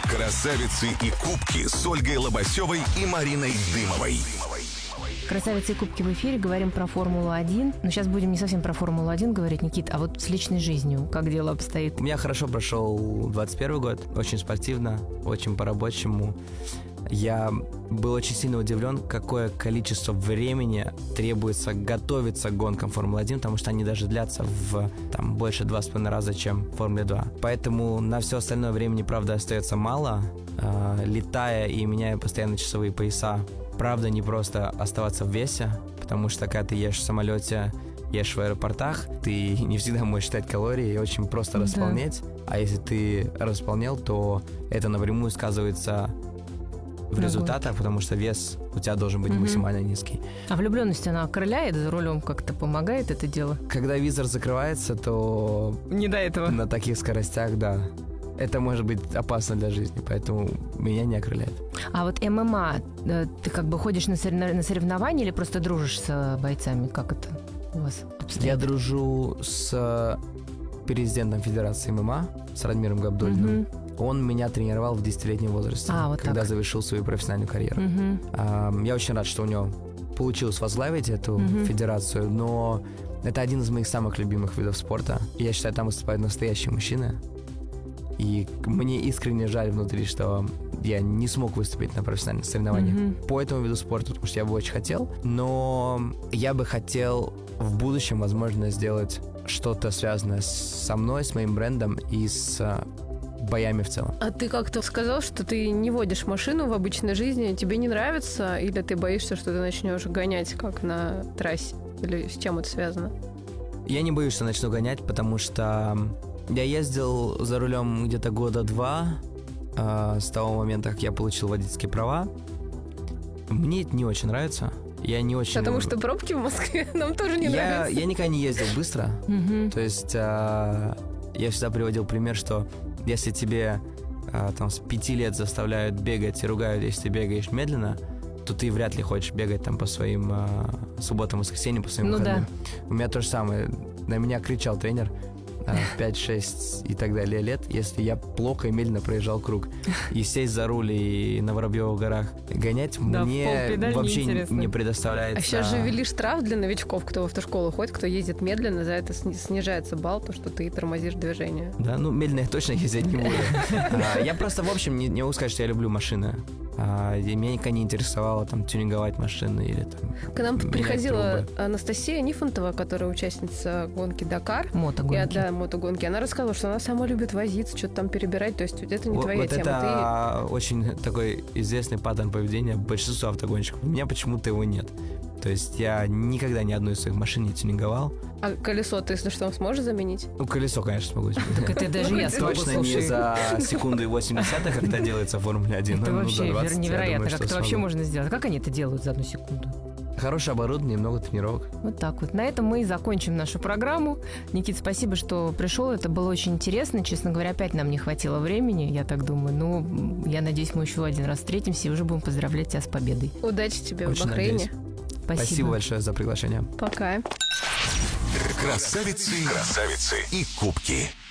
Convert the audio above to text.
Красавицы и кубки с Ольгой Лобасевой и Мариной Дымовой. Красавицы и кубки в эфире, говорим про Формулу-1. Но сейчас будем не совсем про Формулу-1 говорить, Никит, а вот с личной жизнью, как дело обстоит? У меня хорошо прошел 21 год, очень спортивно, очень по-рабочему. Я был очень сильно удивлен, какое количество времени требуется готовиться к гонкам Формулы-1, потому что они даже длятся в больше 2,5 раза, чем в Формуле 2. Поэтому на все остальное времени, правда, остается мало. Летая и меняя постоянно часовые пояса, правда, не просто оставаться в весе, потому что когда ты ешь в самолете, ешь в аэропортах, ты не всегда можешь считать калории и очень просто располнять. А если ты располнел, то это напрямую сказывается в результатах, потому что вес у тебя должен быть максимально низкий. А влюбленность, она окрыляет за рулем, как-то помогает это дело? Когда визор закрывается, то... Не до этого. На таких скоростях, да. Это может быть опасно для жизни, поэтому меня не окрыляет. А вот ММА, ты как бы ходишь на соревнования или просто дружишь с бойцами? Как это у вас обстоит? Я дружу с президентом Федерации ММА, с Радмиром Габдуллиным. Он меня тренировал в 10-летнем возрасте, вот когда так. завершил свою профессиональную карьеру. Я очень рад, что у него получилось возглавить эту федерацию, но это один из моих самых любимых видов спорта. Я считаю, там выступают настоящие мужчины. И мне искренне жаль внутри, что я не смог выступить на профессиональных соревнованиях по этому виду спорта, потому что я бы очень хотел. Но я бы хотел в будущем, возможно, сделать что-то связанное со мной, с моим брендом и с боями в целом. А ты как-то сказал, что ты не водишь машину в обычной жизни, тебе не нравится, или ты боишься, что ты начнешь гонять как на трассе? Или с чем это связано? Я не боюсь, что начну гонять, потому что я ездил за рулем где-то года 2 с того момента, как я получил водительские права. Мне это не очень нравится. Я не очень... Потому что пробки в Москве нам тоже не нравятся. Я никогда не ездил быстро. То есть я всегда приводил пример, что если тебе с 5 лет заставляют бегать и ругают, если ты бегаешь медленно, то ты вряд ли хочешь бегать по своим субботам, воскресеньям, по своим выходным. Да. У меня то же самое. На меня кричал тренер в 5-6 и так далее лет, если я плохо и медленно проезжал круг. И сесть за руль и на Воробьевых горах гонять мне вообще не предоставляется. А сейчас же ввели штраф для новичков, кто в автошколу ходит, кто ездит медленно, за это снижается балл, то, что ты тормозишь движение. Да, медленно я точно ездить не буду. Я просто, в общем, не могу сказать, что я люблю машины. И меня никогда не интересовало тюнинговать машины или к нам приходила Анастасия Нифонтова, которая участница гонки Дакар. Мотогонки. Мотогонки. Она рассказывала, что она сама любит возиться, что-то там перебирать. То есть это не твоя тема. Это очень такой известный паттерн поведения большинства автогонщиков. У меня почему-то его нет. То есть я никогда ни одну из своих машин не тюнинговал. А колесо ты, если что, сможешь заменить? Колесо, конечно, смогу заменить. Так это даже я смогу, точно не за секунду и 80, как это делается в Формуле 1. Это вообще невероятно, как это вообще можно сделать. Как они это делают за одну секунду? Хорошее оборудование, много тренировок. Вот так вот. На этом мы и закончим нашу программу. Никит, спасибо, что пришел. Это было очень интересно. Честно говоря, опять нам не хватило времени, я так думаю. Но я надеюсь, мы еще один раз встретимся и уже будем поздравлять тебя с победой. Удачи тебе очень в Бахрейне. Спасибо большое за приглашение. Пока. Красавицы и кубки.